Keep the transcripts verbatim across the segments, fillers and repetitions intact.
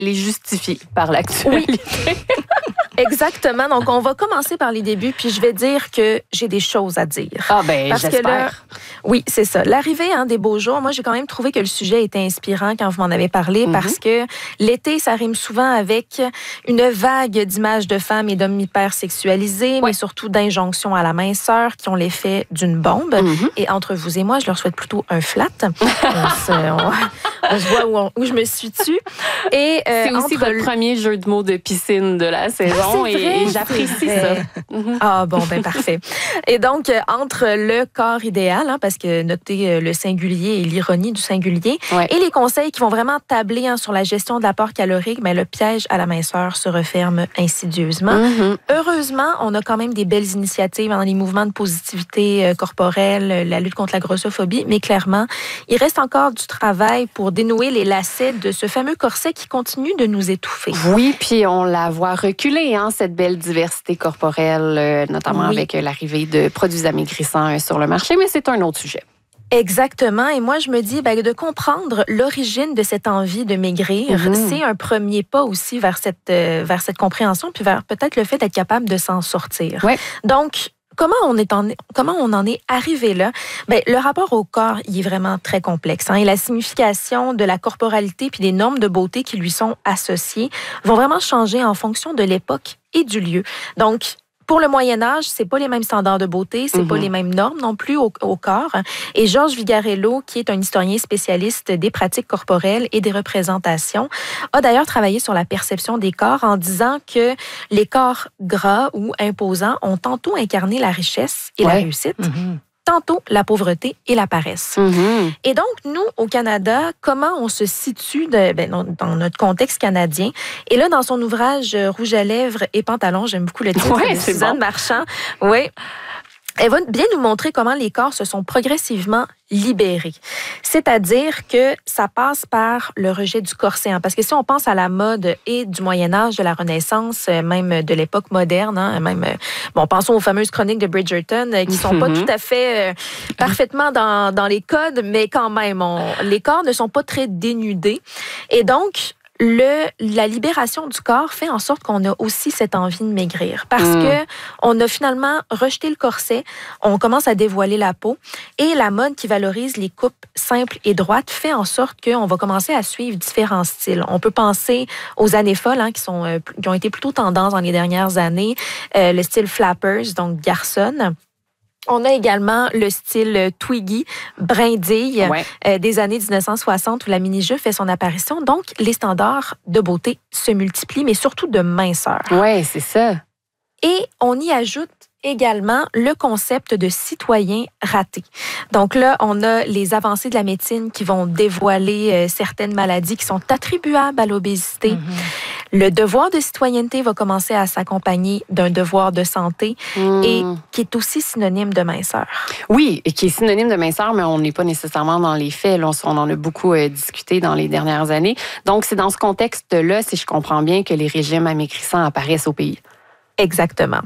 les justifier par l'actualité. Oui. Exactement. Donc, on va commencer par les débuts, puis je vais dire que j'ai des choses à dire. Ah ben, Parce j'espère. Que là, oui, c'est ça. L'arrivée hein, des beaux jours, moi, j'ai quand même trouvé que le sujet était inspirant quand vous m'en avez parlé, mm-hmm. parce que l'été, ça rime souvent avec une vague d'images de femmes et d'hommes hyper sexualisés, ouais. mais surtout d'injonctions à la minceur qui ont l'effet d'une bombe. Mm-hmm. Et entre vous et moi, je leur souhaite plutôt un flat. on, se, on, on se voit où, on, où je me situe. Et, euh, c'est aussi votre le... premier jeu de mots de piscine de la saison. Ah, et, vrai, et j'apprécie ça. Ah bon, ben parfait. Et donc, euh, entre le corps idéal, hein, parce que notez euh, le singulier et l'ironie du singulier, ouais. et les conseils qui vont vraiment tabler hein, sur la gestion de l'apport calorique, ben, le piège à la minceur se referme insidieusement. Mm-hmm. Heureusement, on a quand même des belles initiatives dans les mouvements de positivité euh, corporelle, la lutte contre la grossophobie, mais clairement, il reste encore du travail pour dénouer les lacets de ce fameux corset qui continue de nous étouffer. Oui, puis on la voit reculer, hein, cette belle diversité corporelle, euh, notamment oui. avec euh, l'arrivée de produits amaigrissants euh, sur le marché, mais c'est un autre sujet. Exactement. Et moi, je me dis, ben, de comprendre l'origine de cette envie de maigrir, mm-hmm. c'est un premier pas aussi vers cette, euh, vers cette compréhension, puis vers peut-être le fait d'être capable de s'en sortir. Ouais. Donc, Comment on, est en, comment on en est arrivé là? Bien, le rapport au corps, il est vraiment très complexe. Hein, et la signification de la corporalité puis des normes de beauté qui lui sont associées vont vraiment changer en fonction de l'époque et du lieu. Donc, pour le Moyen-Âge, c'est pas les mêmes standards de beauté, c'est mm-hmm. pas les mêmes normes non plus au, au corps. Et Georges Vigarello, qui est un historien spécialiste des pratiques corporelles et des représentations, a d'ailleurs travaillé sur la perception des corps en disant que les corps gras ou imposants ont tantôt incarné la richesse et ouais. la réussite, mm-hmm. tantôt la pauvreté et la paresse. Mm-hmm. Et donc, nous, au Canada, comment on se situe de, ben, dans notre contexte canadien? Et là, dans son ouvrage « Rouge à lèvres et pantalon », j'aime beaucoup le titre ouais, de Suzanne bon. Marchand. Oui. Elle va bien nous montrer comment les corps se sont progressivement libérés. C'est-à-dire que ça passe par le rejet du corset. Hein, parce que si on pense à la mode et du Moyen-Âge, de la Renaissance, même de l'époque moderne, hein, même, bon, pensons aux fameuses chroniques de Bridgerton, qui ne sont mm-hmm. pas tout à fait euh, parfaitement dans, dans les codes, mais quand même, on, les corps ne sont pas très dénudés. Et donc, Le, la libération du corps fait en sorte qu'on a aussi cette envie de maigrir parce mmh. que on a finalement rejeté le corset, on commence à dévoiler la peau et la mode qui valorise les coupes simples et droites fait en sorte qu'on va commencer à suivre différents styles. On peut penser aux années folles hein, qui, sont, euh, qui ont été plutôt tendance dans les dernières années, euh, le style flappers, donc garçonne. On a également le style Twiggy, brindille, ouais. euh, des années dix-neuf cent soixante où la mini-jupe fait son apparition. Donc, les standards de beauté se multiplient, mais surtout de minceur. Oui, c'est ça. Et on y ajoute également le concept de citoyen raté. Donc là, on a les avancées de la médecine qui vont dévoiler euh, certaines maladies qui sont attribuables à l'obésité. Mm-hmm. Le devoir de citoyenneté va commencer à s'accompagner d'un devoir de santé mm. et qui est aussi synonyme de minceur. Oui, et qui est synonyme de minceur, mais on n'est pas nécessairement dans les faits. Là, on en a beaucoup euh, discuté dans les dernières années. Donc, c'est dans ce contexte-là, si je comprends bien, que les régimes amaigrissants apparaissent au pays. Exactement.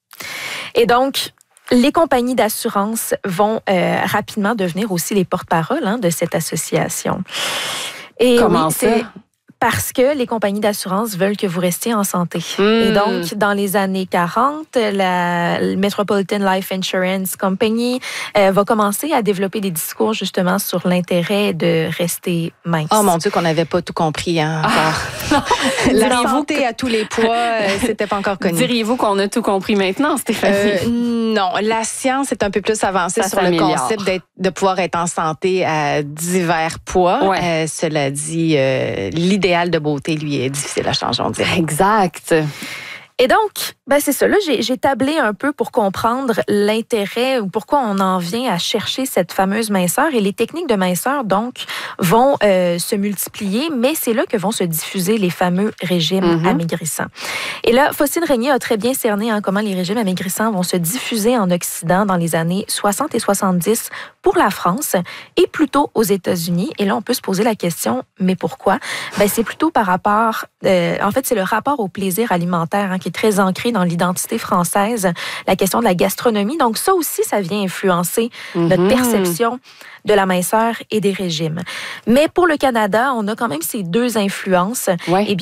Et donc, les compagnies d'assurance vont euh, rapidement devenir aussi les porte-paroles hein, de cette association. Et Comment oui, ça? C'est parce que les compagnies d'assurance veulent que vous restiez en santé. Mmh. Et donc, dans les années quarante, la Metropolitan Life Insurance Company euh, va commencer à développer des discours justement sur l'intérêt de rester mince. Oh mon Dieu, qu'on n'avait pas tout compris hein, encore. Ah. La santé à tous les poids, euh, c'était pas encore connu. Diriez-vous qu'on a tout compris maintenant, Stéphanie? Euh, non, la science est un peu plus avancée Ça sur le concept d'être, de pouvoir être en santé à divers poids. Ouais. Euh, cela dit, euh, l'idée de beauté, lui, est difficile à changer, on dirait. Exact. Et donc, ben c'est ça. Là, j'ai, j'ai tablé un peu pour comprendre l'intérêt ou pourquoi on en vient à chercher cette fameuse minceur. Et les techniques de minceur, donc, vont euh, se multiplier, mais c'est là que vont se diffuser les fameux régimes mm-hmm. amaigrissants. Et là, Faustine Régnier a très bien cerné hein, comment les régimes amaigrissants vont se diffuser en Occident dans les années soixante et soixante-dix pour la France et plutôt aux États-Unis. Et là, on peut se poser la question, mais pourquoi? Ben, c'est plutôt par rapport... Euh, en fait, c'est le rapport au plaisir alimentaire hein, qui est très ancré dans l'identité française, la question de la gastronomie. Donc, ça aussi, ça vient influencer mm-hmm. notre perception de la minceur et des régimes. Mais pour le Canada, on a quand même ces deux influences. Ouais. Et bien,